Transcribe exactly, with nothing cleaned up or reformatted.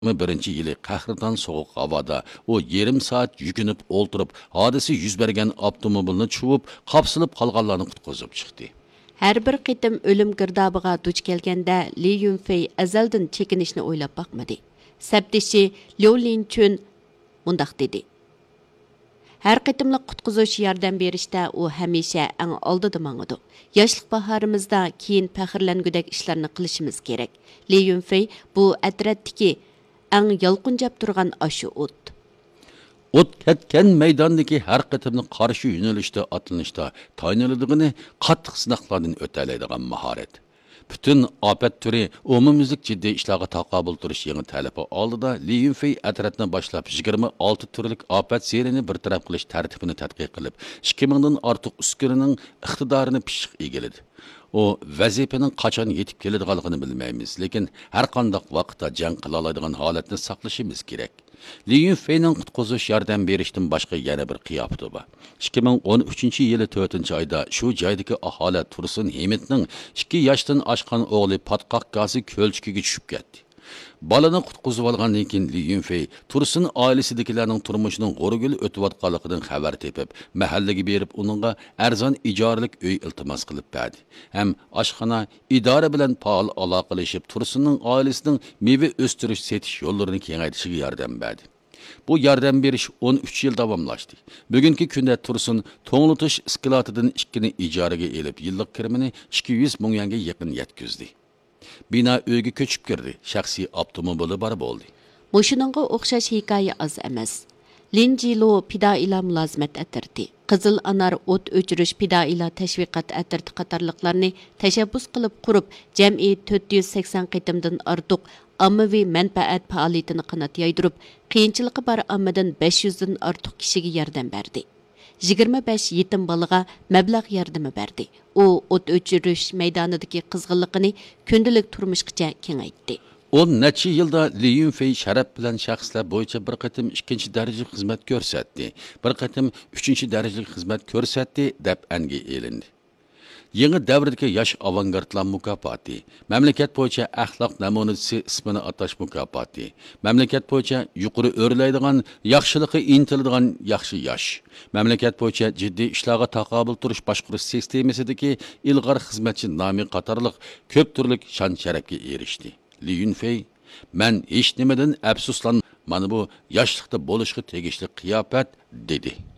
birinchi yili qahraton sovuq havoda u yarim soat yukinib o'ltirib, hodisa yuz bergan avtomobilni chuvib, qapsilib qolganlarni qutqizib chiqdi. Har bir qitim o'lim girdobiga duch kelganda Li Yunfei azaldan chekinishni o'ylab boqmadi. Sabdishi Liu Linchun mundaq dedi. Har qitimliq qutqizuv yordam berishda u hamisha eng oldida mangadi. Yoshlik bahorimizda keyin faxrlangudek ishlarni qilishimiz kerak. Li Yunfei bu atrofdagi eng yolqinjab turgan ashu o't. O't ketgan maydondagi har qitimli qarshi yo'nalishda atlanishda tayinlanadigan qattiq sinoqlardan o'talaydigan mahorat. Bütün afet türü umumizlik ciddi işlerine taqabül turish yangi talabi oldida Li Yunfei atrofdan boshlab yigirma olti turlik afet serini bir taraf qilish tartibini tadqiq qilib, ikki mingdan ortiq uskunaning iqtidorini pishiq egiladi. O vazifaning qachon yetib keladiganligini bilmaymiz, lekin har qanday vaqtda jang qila oladigan holatni saqlashimiz kerak. Li Yunfei'nin qutqizish yordam berishdan boshqa yana bir qiyofati bor. ikki ming o'n uchinchi yili to'rtinchi oyda shu joydagi aholi Tursun Himitning ikki yoshdan oshgan o'g'li patqoq gazi ko'lchikiga tushib ketdi. Balani qutqizib olgandan keyin Li Yunfei Tursun oilasidagilarning turmushining g'urgul o'tayotganligidan xabar tepib, mahallaga berib uningga arzon ijoralik uy iltimos qilib berdi. Ham oshxona idora bilan faol aloqalashib Tursunning oilasining meva o'stirish setish yo'llarini kengaytirishiga yordam berdi. Bu yordam berish o'n uch yil davomlashdi. Bugungi kunda Tursun to'nglitish iskilotidan ikkini ijaraga elib, yillik kirimini ikki yuz ming yanga yaqin yetkazdi. Bina uyga ko'chib kirdi. Shaxsiy avtomobili bar bo'ldi. Mushuningga o'xshash hikoya oz emas. Linjilo pidoila mulozimat atirdi. Qizil anar o't o'chirish pidoila tashviqot atirdi qatorliqlarni tashabbus qilib qurib, jami to'rt yuz sakson qitimdan ortiq ommaviy manfaat faoliyatini qanot yaydirib, qiyinchiligi bor ommadan besh yuz dan ortiq kishiga yordam berdi. yigirma besh yetim bolaga mablag' yordami berdi. U o't o'chirish maydonidagi qizg'inligini kundalik turmushgacha kengaytdi. o'n necha yilda Li Yunfei sharaf bilan shaxslar bo'yicha bir qatim ikkinchi darajali xizmat ko'rsatdi, bir qatim uchinchi darajali xizmat ko'rsatdi deb anga elindi. Yangi davrdagi yosh avangardlar mukofoti, mamlakat bo'yicha axloq namunasi ismini atash mukofoti, mamlakat bo'yicha yuqori o'rlaydigan, yaxshiliqqa intiladigan yaxshi yosh, mamlakat bo'yicha jiddiy ishlarga taqobil turish boshqarish sistemasidagi ilg'or xizmatchi nomi qatorliq ko'p turlik shon sharafga erishdi. Li Yunfei, "Men hech nimadan afsuslan, mana bu yoshlikda bo'lishga tegishli qiyofat" dedi.